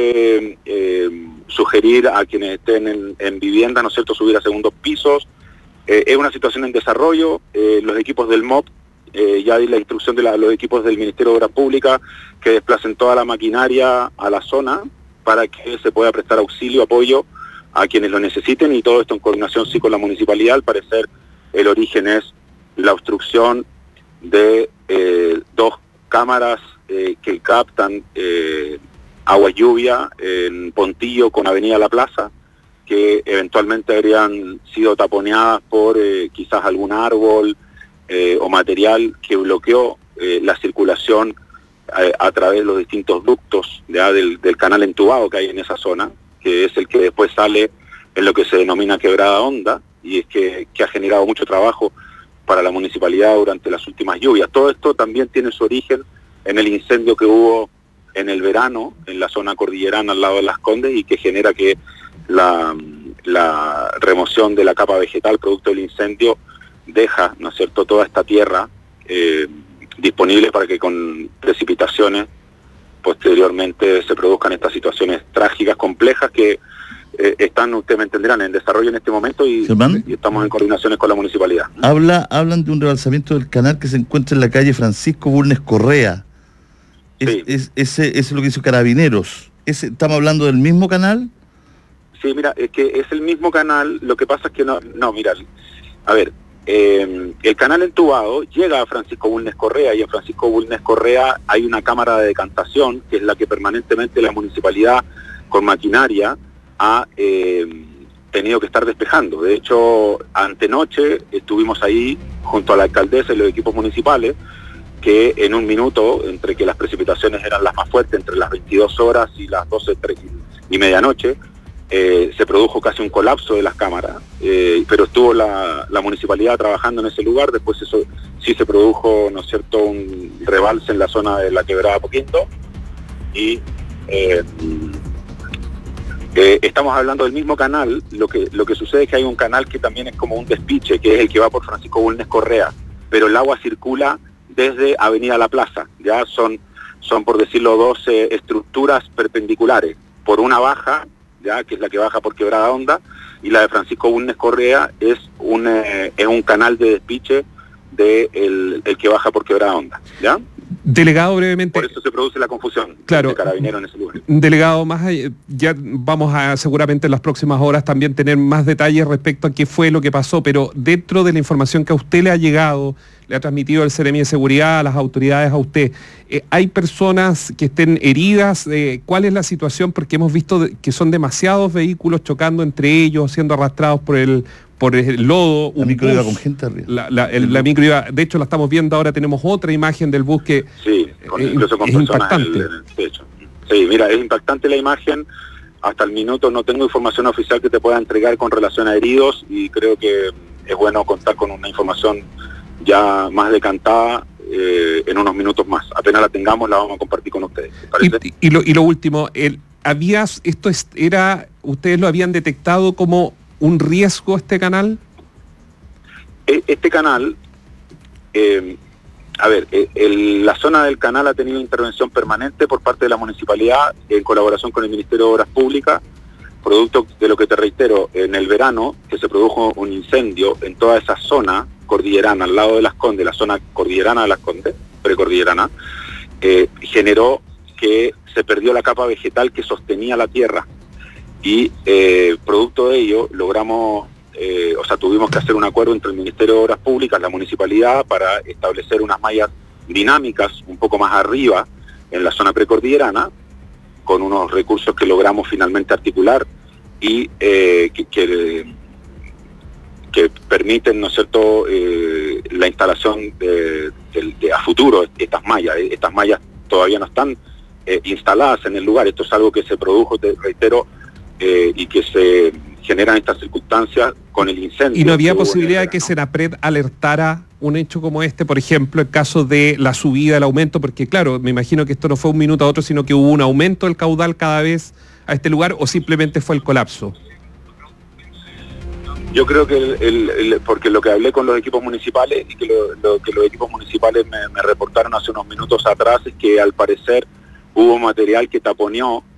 sugerir a quienes estén en vivienda, ¿no es cierto?, subir a segundos pisos. Es una situación en desarrollo. Los equipos del MOP, ya di la instrucción de los equipos del Ministerio de Obras Públicas que desplacen toda la maquinaria a la zona para que se pueda prestar auxilio, apoyo a quienes lo necesiten, y todo esto en coordinación sí con la municipalidad. Al parecer el origen es la obstrucción de 2 cámaras que captan agua y lluvia en Pontillo con Avenida La Plaza, que eventualmente habrían sido taponeadas por quizás algún árbol o material que bloqueó la circulación a través de los distintos ductos del canal entubado que hay en esa zona, que es el que después sale en lo que se denomina Quebrada Honda, y es que ha generado mucho trabajo para la municipalidad durante las últimas lluvias. Todo esto también tiene su origen en el incendio que hubo en el verano en la zona cordillerana al lado de Las Condes, y que genera que la remoción de la capa vegetal producto del incendio deja, ¿no es cierto?, toda esta tierra disponible para que con precipitaciones posteriormente se produzcan estas situaciones trágicas, complejas, que están, ustedes me entenderán, en desarrollo en este momento, y estamos en coordinaciones con la municipalidad. Hablan de un rebalsamiento del canal que se encuentra en la calle Francisco Bulnes Correa. Sí. Ese es lo que hizo Carabineros. ¿Estamos hablando del mismo canal? Sí, mira, es que es el mismo canal. Lo que pasa es que no, mira, a ver, el canal entubado llega a Francisco Bulnes Correa, y en Francisco Bulnes Correa hay una cámara de decantación, que es la que permanentemente la municipalidad con maquinaria ha tenido que estar despejando. De hecho, antenoche estuvimos ahí junto a la alcaldesa y los equipos municipales, que en un minuto, entre que las precipitaciones eran las más fuertes, entre las 22 horas y las 12 y medianoche, se produjo casi un colapso de las cámaras, pero estuvo la municipalidad trabajando en ese lugar. Después eso sí se produjo, ¿no es cierto?, un rebalse en la zona de la Quebrada Poquinto, y estamos hablando del mismo canal. Lo que sucede es que hay un canal que también es como un despiche, que es el que va por Francisco Bulnes Correa, pero el agua circula desde Avenida La Plaza. Ya son por decirlo 12 estructuras perpendiculares. Por una baja, ya, que es la que baja por Quebrada Honda, y la de Francisco Bulnes Correa es un canal de despiche el que baja por Quebrada Honda, ¿ya? Delegado, brevemente. Por eso se produce la confusión. Claro. De Carabineros en ese lugar. Delegado, más allá, ya vamos a seguramente en las próximas horas también tener más detalles respecto a qué fue lo que pasó, pero dentro de la información que a usted le ha llegado, le ha transmitido el Seremi de Seguridad a las autoridades, a usted, ¿hay personas que estén heridas? ¿Cuál es la situación? Porque hemos visto que son demasiados vehículos chocando entre ellos, siendo arrastrados por el lodo. La micro iba con gente arriba. La micro iba, de hecho la estamos viendo ahora, tenemos otra imagen del bus que sí, incluso con personas en el techo. Sí, mira, es impactante la imagen. Hasta el minuto no tengo información oficial que te pueda entregar con relación a heridos, y creo que es bueno contar con una información ya más decantada en unos minutos más. Apenas la tengamos, la vamos a compartir con ustedes. Y lo último, ¿ustedes lo habían detectado como un riesgo este canal? Este canal, la zona del canal ha tenido intervención permanente por parte de la municipalidad en colaboración con el Ministerio de Obras Públicas, producto de lo que te reitero, en el verano, que se produjo un incendio en toda esa zona cordillerana, al lado de Las Condes, la zona cordillerana de Las Condes, precordillerana, generó que se perdió la capa vegetal que sostenía la tierra, y producto de ello logramos, tuvimos que hacer un acuerdo entre el Ministerio de Obras Públicas, la municipalidad, para establecer unas mallas dinámicas un poco más arriba en la zona precordillerana, con unos recursos que logramos finalmente articular, y que permiten, ¿no es cierto?, la instalación de a futuro estas mallas. Estas mallas todavía no están instaladas en el lugar. Esto es algo que se produjo, te reitero, y que se generan estas circunstancias con el incendio. ¿Y no había posibilidad de que Senapred alertara un hecho como este, por ejemplo, en caso de la subida, el aumento? Porque claro, me imagino que esto no fue un minuto a otro, sino que hubo un aumento del caudal cada vez a este lugar, o simplemente fue el colapso. Yo creo que porque lo que hablé con los equipos municipales, y que lo que los equipos municipales me reportaron hace unos minutos atrás, es que al parecer hubo material que taponeó